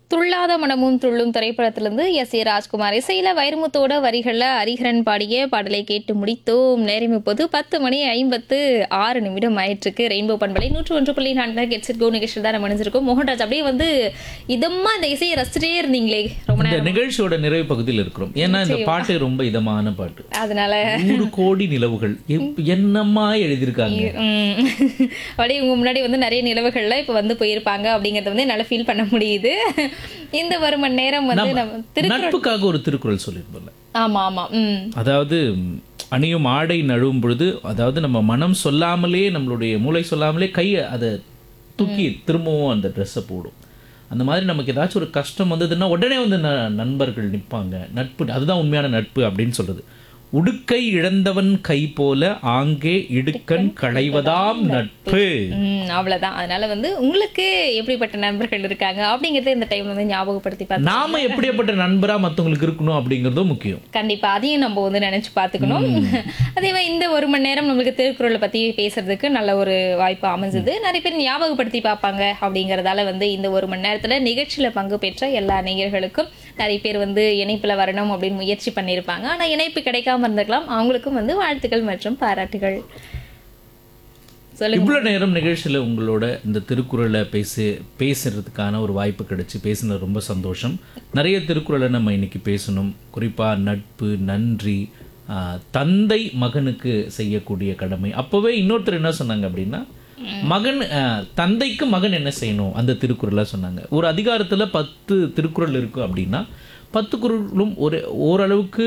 துள்ளாத மனமும் துள்ளும் திரைப்படத்திலிருந்து எஸ். ராஜ்குமார் இசையில வைரமுத்தோட வரிகள்ல ஹரிஹரன் பாடிய பாடலை கேட்டு முடித்தோம். நேரம் இப்போது 10:56 ஆயிட்டிருக்கு. ரெயின்போ பண்பலை 101.4 கெட்ஸ் இட் கோ நிகழ்ச்சியில் தான் நம்ம மணிஞ்சிருக்கோம். மோகன்ராஜ் அப்படியே வந்து இதமா இந்த இசையை ரசிச்சிட்டே இருந்தீங்களே ரொம்ப இந்த நேரம். நிகழ்ச்சியோட நிறைவு பகுதியில் இருக்கிறோம். ஏன்னா இந்த பாட்டு ரொம்ப இதமான பாட்டு. அதனால 100 கோடி நிலவுகள் என்னம்மா எழுதியிருக்காங்க. அப்படியே உங்க முன்னாடி வந்து நிறைய நிலவுகள்ல இப்ப வந்து போயிருப்பாங்க அப்படிங்கறத வந்து என்னால ஃபீல் பண்ண முடியுது. இந்த ஒரு மணி நேரம் வந்து நம்ம நட்புக்காக ஒரு திருக்குறள் சொல்லியிருப்போம்ல. ஆமா ஆமா. அதாவது அணியும் ஆடை நழுவும் பொழுது, அதாவது நம்ம மனம் சொல்லாமலே நம்மளுடைய மூளை சொல்லாமலே கை அதை தூக்கி திரும்பவும் அந்த ட்ரெஸ்ஸை போடும். அந்த மாதிரி நமக்கு ஏதாச்சும் ஒரு கஷ்டம் வந்ததுன்னா உடனே வந்து நண்பர்கள் நிற்பாங்க. நட்பு அதுதான் உண்மையான நட்பு அப்படின்னு சொல்றது. உடுக்கை இழந்தவன் கை போல ஆங்கே இடுக்கண் களைவதாம் நட்பு. அவ்வளவுதான். அதனால வந்து உங்களுக்கு எப்படிப்பட்ட நண்பர்கள் இருக்காங்க அப்படிங்கறத இந்த டைம்ல வந்து ஞாபகப்படுத்தி பார்த்து நாம எப்படிப்பட்ட நண்பரா மத்தவங்களுக்கு இருக்கணும் அப்படிங்கறதும் முக்கியம். கண்டிப்பா அதையும் நம்ம வந்து நினைச்சு பார்த்துக்கணும். அதே மாதிரி இந்த ஒரு மணி நேரம் நம்மளுக்கு திருக்குறளை பத்தி பேசுறதுக்கு நல்ல ஒரு வாய்ப்பு அமைஞ்சது. நிறைய பேர் ஞாபகப்படுத்தி பார்ப்பாங்க அப்படிங்கறதால வந்து இந்த ஒரு மணி நேரத்துல நிகழ்ச்சியில பங்கு பெற்ற எல்லா நேயர்களுக்கும் நிறைய பேர் வந்து இணைப்புல வரணும் அப்படின்னு முயற்சி பண்ணியிருப்பாங்க. ஆனா இணைப்பு கிடைக்காம இருந்திருக்கலாம். அவங்களுக்கும் வந்து வாழ்த்துக்கள் மற்றும் பாராட்டுகள். இவ்வளவு நேரம் நிகழ்ச்சியில உங்களோட இந்த திருக்குறளை பேசுறதுக்கான ஒரு வாய்ப்பு கிடைச்சு பேசினது ரொம்ப சந்தோஷம். நிறைய திருக்குறளை நம்ம இன்னைக்கு பேசணும். குறிப்பா நட்பு, நன்றி, தந்தை மகனுக்கு செய்யக்கூடிய கடமை. அப்பவே இன்னொருத்தர் என்ன சொன்னாங்க அப்படின்னா, மகன் தந்தைக்கு மகன் என்ன செய்யணும் அந்த திருக்குறளா சொன்னாங்க. ஒரு அதிகாரத்துல 10 திருக்குறள் இருக்கு அப்படின்னா 10 குறளும் ஓரளவுக்கு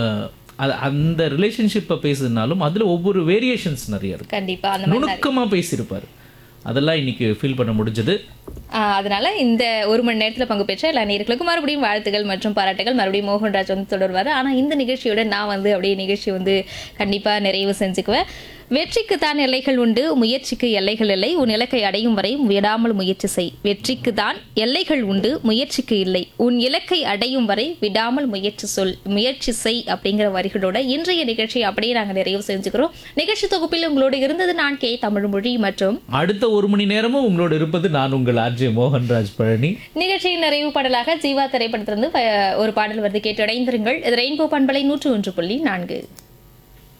அந்த ரிலேஷன்ஷிப்பை பேசுனாலும் அதுல ஒவ்வொரு வேரியேஷன்ஸ் நிறைய இருக்கு. கண்டிப்பா நுணுக்கமா பேசியிருப்பாரு. அதெல்லாம் இன்னைக்கு ஃபீல் பண்ண முடிஞ்சது. அதனால இந்த ஒரு மணி நேரத்துல பங்கு பெற்ற எல்லா நேயர்களுக்கும் மறுபடியும் வாழ்த்துக்கள் மற்றும் பாராட்டுகள். மறுபடியும் மோகன்ராஜ் வந்து தொடர்வாரு. ஆனா இந்த நிகழ்ச்சியோட நான் வந்து அப்படியே நிகழ்ச்சி வந்து கண்டிப்பா நிறைவு செஞ்சுக்குவேன். வெற்றிக்கு தான் எல்லைகள் உண்டு, முயற்சிக்கு எல்லைகள் இல்லை. உன் இலக்கை அடையும் வரை விடாமல் முயற்சி செய். வெற்றிக்கு தான் எல்லைகள் உண்டு, முயற்சிக்கு இல்லை. உன் இலக்கை அடையும் வரை விடாமல் முயற்சி செய் அப்படிங்கிற வரிகளோட இன்றைய நிகழ்ச்சி அப்படியே நாங்க நிறைவு செஞ்சுக்கிறோம். நிகழ்ச்சி தொகுப்பில் உங்களோடு இருந்தது நான் கே தமிழ்மொழி மற்றும் அடுத்த ஒரு மணி நேரமும் உங்களோடு இருப்பது நான் உங்கள் ஆர்ஜே மோகன்ராஜ் பழனி. நிகழ்ச்சியின் நிறைவு பாடலாக ஜீவா திரைப்படத்திலிருந்து ஒரு பாடல் வந்து கேட்டு அடைந்திருங்கள். இது ரெயின்போ பண்பலை 101.4.